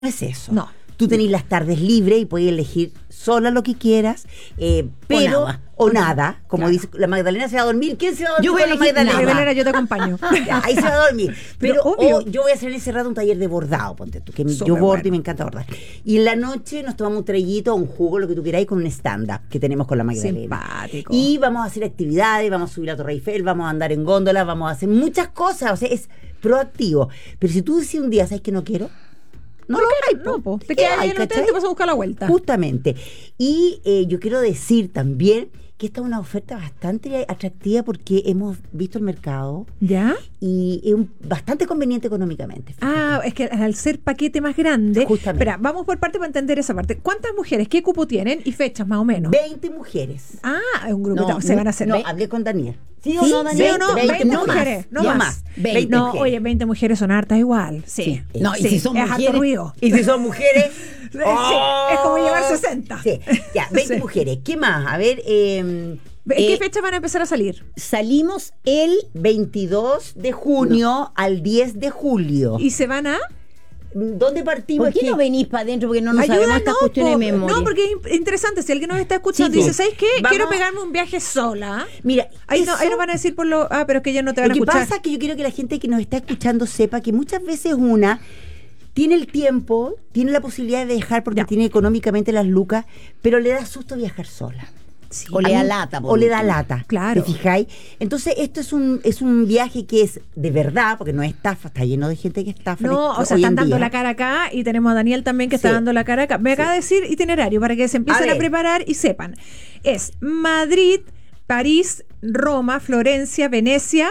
es eso. No. Tú tenés las tardes libres y puedes elegir sola lo que quieras, pero o nada, como dice la Magdalena se va a dormir. ¿Quién se va a dormir? Yo voy a elegir Magdalena. Magdalena, yo te acompaño. Ya, ahí se va a dormir. Pero obvio. yo voy a hacer en ese rato un taller de bordado, ponte tú, que Súper yo bordo bueno. y me encanta bordar. Y en la noche nos tomamos un traguito, un jugo, lo que tú queráis, con un stand-up que tenemos con la Magdalena. Simpático. Y vamos a hacer actividades, vamos a subir a Torre Eiffel, vamos a andar en góndola, vamos a hacer muchas cosas. O sea, es proactivo. Pero si tú decís un día, ¿sabes que no quiero? No lo hagáis, No, po. Te quedas ahí en el hotel, te vas a buscar la vuelta. Justamente. Y yo quiero decir también que esta es una oferta bastante atractiva porque hemos visto el mercado ¿Ya? y es bastante conveniente económicamente. Ah, es que al ser paquete más grande. Justamente. Espera, vamos por parte para entender esa parte. ¿Cuántas mujeres? ¿Qué cupo tienen? Y fechas más o menos. 20 mujeres. Ah, es un grupo. Se van a hacer. No, hablé con Daniel. ¿Sí o no, Daniel? ¿Sí o no? 20 mujeres, no ya más. 20 No, mujeres. oye, 20 mujeres son hartas igual. Sí. No, y Sí, si son es harto mujeres. ruido. Y si son mujeres. Sí, es como llevar 60. Sí, ya, 20 Sí. mujeres. ¿Qué más? A ver, ¿Qué fecha van a empezar a salir? Salimos el 22 de junio al 10 de julio. ¿Y se van a...? ¿Dónde partimos? ¿Por qué no venís para adentro? Porque no nos sabemos estas cuestiones de memoria. No, porque es interesante. Si alguien nos está escuchando Sí, y dice, sí. ¿sabes qué? Vamos. Quiero pegarme un viaje sola. Mira, Ahí, eso- ahí nos van a decir por lo... Ah, pero es que ellos no te van Lo a que escuchar. pasa es que yo quiero que la gente que nos está escuchando sepa que muchas veces una tiene el tiempo, tiene la posibilidad de viajar porque Ya. tiene económicamente las lucas, pero le da susto viajar sola. Sí. O le A da mí- lata, por O le da último. lata. Claro. ¿Te fijáis? Entonces, esto es un viaje que es de verdad, porque no es estafa, está lleno de gente que estafa. No, o sea, hoy están en dando día. la cara acá y tenemos a Daniel también que está Sí. dando la cara acá. Me acaba de decir itinerario para que se empiecen a ver. preparar y sepan. Es Madrid, París, Roma, Florencia, Venecia,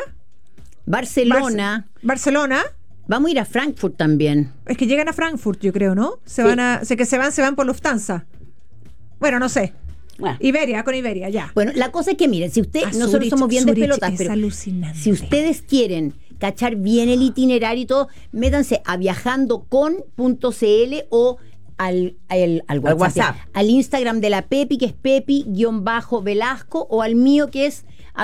Barcelona. Barcelona. Vamos a ir a Frankfurt también. Es que llegan a Frankfurt, yo creo, ¿no? Se Sí. van a, sé que se van por Lufthansa. Bueno, no sé. Bueno. Iberia, con Iberia, ya. Bueno, la cosa es que miren, si usted, A nosotros Zurich, somos bien Zurich despelotas, es pero alucinante. si ustedes quieren cachar bien el itinerario y todo, métanse a viajandocon.cl o al WhatsApp. al Instagram de la Pepi, que es Pepi-Velasco, o al mío, que es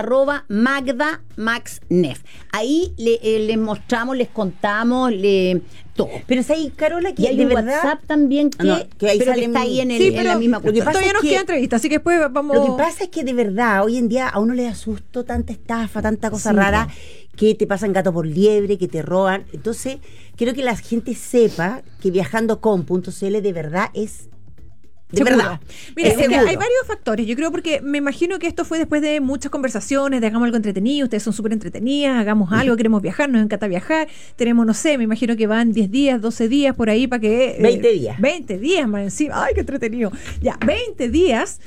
@MagdaMaxNef. Ahí les mostramos, les contamos, todo. Pero es ahí, Carola, que Y hay de un verdad... WhatsApp también que, No, que ahí pero que sale está ahí en, el, Sí, en pero la misma lo que cuestión. pasa todavía es nos que- queda entrevista, así que después vamos... Lo que pasa es que de verdad, hoy en día a uno le da susto tanta estafa, tanta cosa Sí, rara, po. que te pasan gato por liebre, que te roban. Entonces, quiero que la gente sepa que viajandocon.cl de verdad es... De Seguro. verdad. Mira, es es que seguro. hay varios factores. Yo creo porque me imagino que esto fue después de muchas conversaciones, de hagamos algo entretenido, ustedes son súper entretenidas, hagamos algo, queremos viajar, nos encanta viajar. Tenemos, no sé, me imagino que van 10 días, 12 días por ahí para que... 20 días. 20 días más encima. Ay, qué entretenido. Ya, 20 días.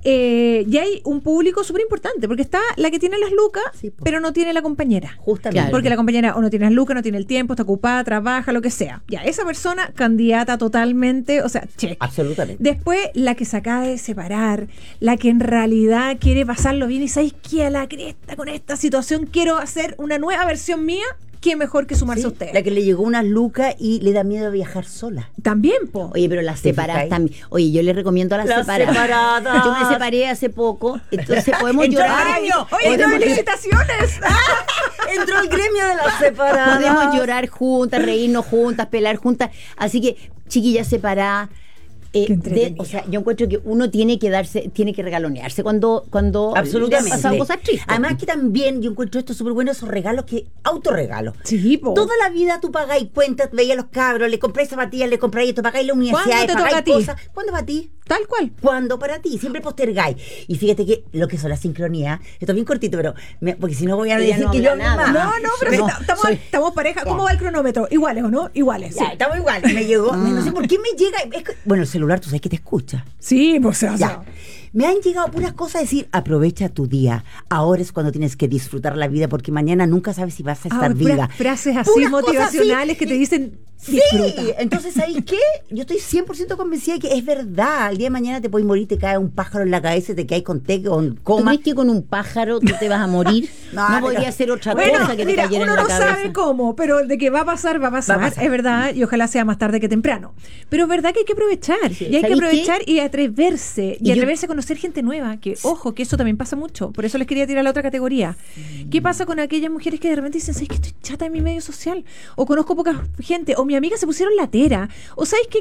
Y hay un público súper importante, porque está la que tiene las lucas, Sí, po. pero no tiene la compañera. Justamente. Claro. Porque la compañera o no tiene las lucas, no tiene el tiempo, está ocupada, trabaja, lo que sea. Ya, esa persona candidata totalmente, o sea, check. Absolutamente. Después, la que se acaba de separar, la que en realidad quiere pasarlo bien y sabéis que a la cresta con esta situación quiero hacer una nueva versión mía, qué mejor que sumarse Sí, a usted. la que le llegó unas lucas y le da miedo viajar sola. También, po. Oye, pero las ¿Te separadas fijáis? también. Oye, yo les recomiendo a las Las separadas. separadas. Yo me separé hace poco, entonces podemos Entró llorar. el gremio. Oye, no podemos, felicitaciones. Entró el gremio de las separadas. podemos llorar juntas, reírnos juntas, pelar juntas. Así que, chiquillas separadas. Qué entretenido. O sea, yo encuentro que uno tiene que regalonearse cuando Absolutamente. le pasan cosas tristes. Además que también yo encuentro esto súper bueno, esos regalos que autorregalos. Sí, po. Toda la vida tú pagáis cuentas, veías a los cabros, le compráis zapatillas, le compráis esto, pagáis la universidad, ¿Cuándo te toca pagáis a ti? cosas. ¿Cuándo para ti? Tal cual. ¿Cuándo para ti? Siempre postergáis. Y fíjate que lo que son las sincronías, esto es bien cortito, pero porque si no voy a Ella decir no que yo habla hablo nada. más. No, pero Pero- estamos pareja. ¿Cómo Ya. va el cronómetro? ¿Iguales o no? Iguales. Ya, Sí, estamos igual. Me llegó, no sé por qué me llega. Bueno, el celular, tú sabes que te escucha. sí, pues, o sea, Ya. Me han llegado puras cosas a decir, aprovecha tu día. Ahora es cuando tienes que disfrutar la vida porque mañana nunca sabes si vas a estar puras viva. frases así Puras cosas motivacionales así. que te dicen Sí, disfruta. entonces, ¿sabéis qué? Yo estoy 100% convencida de que es verdad. El día de mañana te puedes morir, te cae un pájaro en la cabeza, te caes con con ¿Tú coma. crees que con un pájaro tú te vas a morir? No, No, pero- podría ser otra Bueno, cosa que te mira, cayera uno en la no cabeza. sabe cómo, pero de que va a pasar, va a pasar, es verdad, y ojalá sea más tarde que temprano. Pero es verdad que hay que aprovechar, y hay que ¿Sabéis aprovechar y atreverse, y Y yo- atreverse a conocer conocer gente nueva, que ojo, que eso también pasa mucho, por eso les quería tirar la otra categoría. ¿Qué pasa con aquellas mujeres que de repente dicen, ¿sabes que estoy chata en mi medio social? O conozco poca gente, o mi amiga se pusieron latera, o ¿sabes qué?